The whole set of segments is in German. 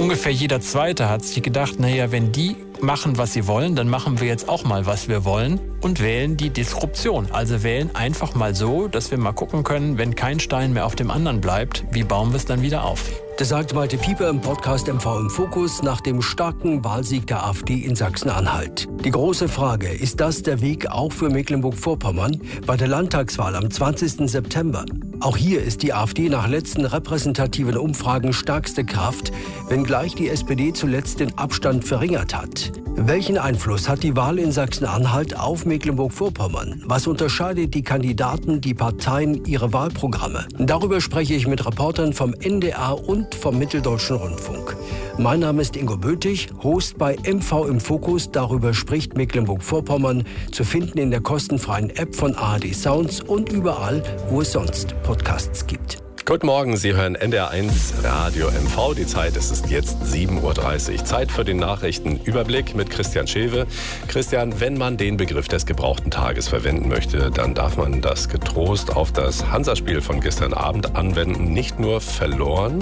ungefähr jeder Zweite hat sich gedacht, naja, wenn die machen, was sie wollen, dann machen wir jetzt auch mal, was wir wollen und wählen die Disruption. Also wählen einfach mal so, dass wir mal gucken können, wenn kein Stein mehr auf dem anderen bleibt, wie bauen wir es dann wieder auf? Das sagt Malte Pieper im Podcast MV im Fokus nach dem starken Wahlsieg der AfD in Sachsen-Anhalt. Die große Frage, ist das der Weg auch für Mecklenburg-Vorpommern bei der Landtagswahl am 20. September? Auch hier ist die AfD nach letzten repräsentativen Umfragen stärkste Kraft, wenngleich die SPD zuletzt den Abstand verringert hat. Welchen Einfluss hat die Wahl in Sachsen-Anhalt auf Mecklenburg-Vorpommern? Was unterscheidet die Kandidaten, die Parteien, ihre Wahlprogramme? Darüber spreche ich mit Reportern vom NDR und vom Mitteldeutschen Rundfunk. Mein Name ist Ingo Bötig, Host bei MV im Fokus. Darüber spricht Mecklenburg-Vorpommern, zu finden in der kostenfreien App von ARD Sounds und überall, wo es sonst Podcasts gibt. Guten Morgen, Sie hören NDR1 Radio MV. Die Zeit ist jetzt 7:30 Uhr. Zeit für den Nachrichtenüberblick mit Christian Schewe. Christian, wenn man den Begriff des gebrauchten Tages verwenden möchte, dann darf man das getrost auf das Hansa-Spiel von gestern Abend anwenden. Nicht nur verloren,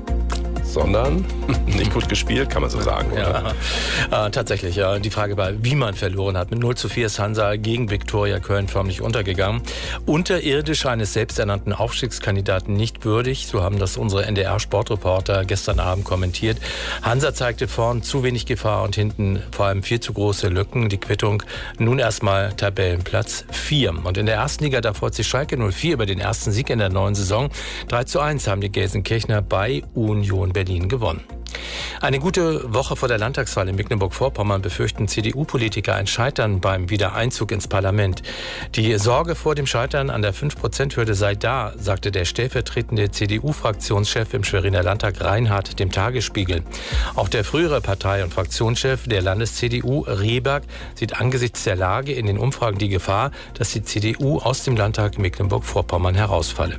sondern nicht gut gespielt, kann man so sagen, oder? Ja, tatsächlich, ja. Die Frage war, wie man verloren hat. Mit 0:4 ist Hansa gegen Viktoria Köln förmlich untergegangen. Unterirdisch eines selbsternannten Aufstiegskandidaten nicht würdig, so haben das unsere NDR-Sportreporter gestern Abend kommentiert. Hansa zeigte vorn zu wenig Gefahr und hinten vor allem viel zu große Lücken. Die Quittung nun erstmal Tabellenplatz 4. Und in der ersten Liga, da freut sich Schalke 04 über den ersten Sieg in der neuen Saison. 3:1 haben die Gelsenkirchener bei Union Berlin gewonnen. Eine gute Woche vor der Landtagswahl in Mecklenburg-Vorpommern befürchten CDU-Politiker ein Scheitern beim Wiedereinzug ins Parlament. Die Sorge vor dem Scheitern an der 5%-Hürde sei da, sagte der stellvertretende CDU-Fraktionschef im Schweriner Landtag Reinhardt dem Tagesspiegel. Auch der frühere Partei- und Fraktionschef der Landes-CDU, Rehberg, sieht angesichts der Lage in den Umfragen die Gefahr, dass die CDU aus dem Landtag Mecklenburg-Vorpommern herausfalle.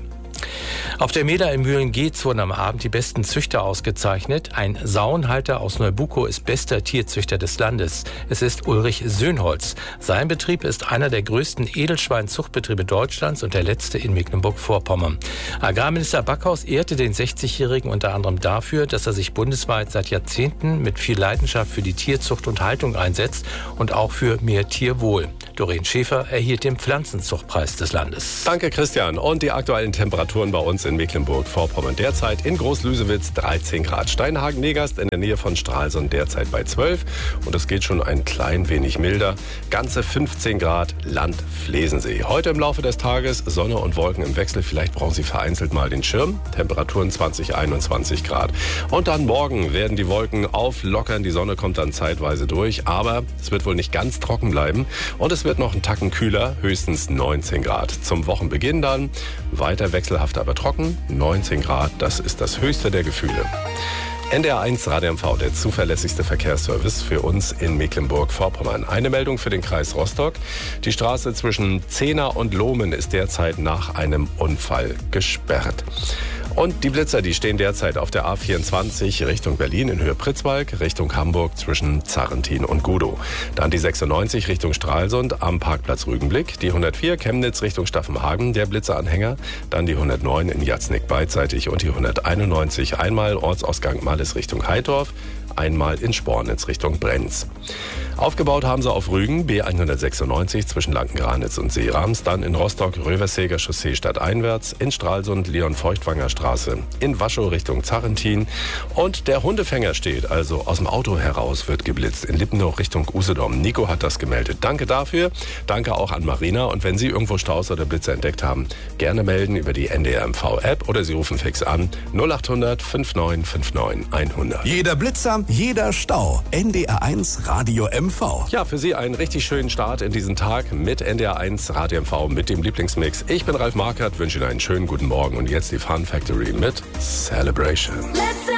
Auf der Meda in Mühlen-Geetz wurden am Abend die besten Züchter ausgezeichnet. Ein Sauenhalter aus Neubukow ist bester Tierzüchter des Landes. Es ist Ulrich Söhnholz. Sein Betrieb ist einer der größten Edelschweinzuchtbetriebe Deutschlands und der letzte in Mecklenburg-Vorpommern. Agrarminister Backhaus ehrte den 60-Jährigen unter anderem dafür, dass er sich bundesweit seit Jahrzehnten mit viel Leidenschaft für die Tierzucht und Haltung einsetzt und auch für mehr Tierwohl. Doreen Schäfer erhielt den Pflanzenzuchtpreis des Landes. Danke, Christian. Und die aktuellen Temperaturen bei uns in Mecklenburg-Vorpommern. Derzeit in Groß-Lüsewitz 13 Grad. Steinhagen-Negast in der Nähe von Stralsund derzeit bei 12. Und es geht schon ein klein wenig milder. Ganze 15 Grad Land Flesensee. Heute im Laufe des Tages Sonne und Wolken im Wechsel. Vielleicht brauchen Sie vereinzelt mal den Schirm. Temperaturen 20, 21 Grad. Und dann morgen werden die Wolken auflockern. Die Sonne kommt dann zeitweise durch. Aber es wird wohl nicht ganz trocken bleiben. Und es wird noch einen Tacken kühler, höchstens 19 Grad. Zum Wochenbeginn dann weiter wechselhaft, aber trocken. 19 Grad, das ist das höchste der Gefühle. NDR1 Radio MV, der zuverlässigste Verkehrsservice für uns in Mecklenburg-Vorpommern. Eine Meldung für den Kreis Rostock. Die Straße zwischen Zehna und Lohmen ist derzeit nach einem Unfall gesperrt. Und die Blitzer, die stehen derzeit auf der A24 Richtung Berlin in Höhe Pritzwalk, Richtung Hamburg zwischen Zarrentin und Gudow. Dann die 96 Richtung Stralsund am Parkplatz Rügenblick, die 104 Chemnitz Richtung Staffenhagen, der Blitzeranhänger, dann die 109 in Jatznick beidseitig und die 191 einmal Ortsausgang Malles Richtung Heidorf, einmal in Spornitz Richtung Brenz. Aufgebaut haben sie auf Rügen, B196 zwischen Lanken-Granitz und Seerams, dann in Rostock Röversäger Chaussee stadteinwärts, in Stralsund Leon-Feuchtwanger Straße, in Waschow Richtung Zarrentin und der Hundefänger steht, also aus dem Auto heraus wird geblitzt, in Lippenow Richtung Usedom. Nico hat das gemeldet. Danke dafür, danke auch an Marina und wenn Sie irgendwo Staus oder Blitzer entdeckt haben, gerne melden über die NDR MV App oder Sie rufen fix an 0800 5959 100. Jeder Blitzer, jeder Stau. NDR1 Radio MV. Ja, für Sie einen richtig schönen Start in diesen Tag mit NDR1 Radio MV mit dem Lieblingsmix. Ich bin Ralf Markert, wünsche Ihnen einen schönen guten Morgen und jetzt die Fun Factory mit Celebration.